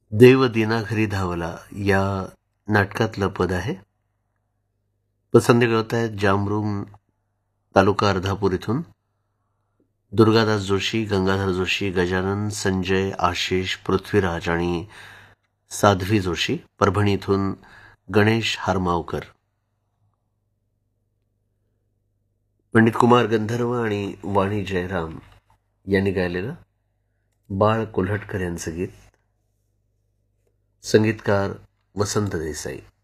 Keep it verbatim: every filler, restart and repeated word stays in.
देव दिना घरी धावला या नाटकातलं पद आहे. पसंती करत आहेत जामरूम तालुका अर्धापूर इथून दुर्गादास जोशी, गंगाधर जोशी, गजानन, संजय, आशिष, पृथ्वीराज आणि साध्वी जोशी. परभणी इथून गणेश हारमावकर. पंडित कुमार गंधर्व आणि वाणी जयराम यांनी गायलेलं बाळ कोल्हटकर यांचं गीत. संगीतकार वसंत देसाई.